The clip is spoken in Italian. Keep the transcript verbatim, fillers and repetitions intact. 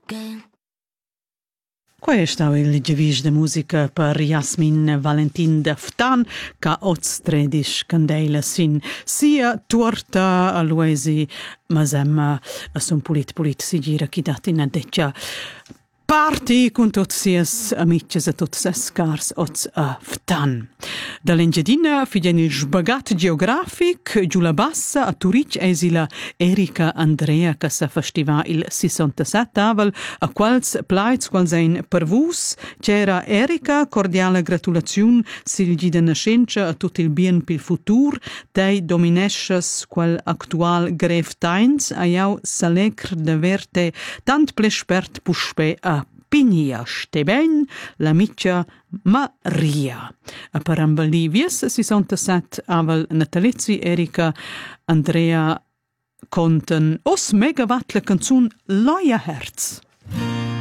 again. Quai è stau il giavisch de musica per Jasmin Valentin Daftan, ca oz tredisch candela sin sia tuorta a luesi, ma semma a son polit polit si gira chi dat in adeccia parti con tot sias amices e tot ses cars oz a Ftan. Da l'Engiadina figien il sbagat geografic, giù la bassa a Turic esila Erika Andrea che sa festiva il sessantasette avel a quals plaids quals ein per vus. C'era Erika, cordiale gratulaziun sil gi de nascenza a tot il bien pil futur, tei dominesces qual actual gref tains a jau salecr de verte tant plespert puspe a Pignia Steben, la mitja Maria. A per ambalivies sessantasette avel natalizi Erika Andrea conten os megawatt la canzun Loia Herz.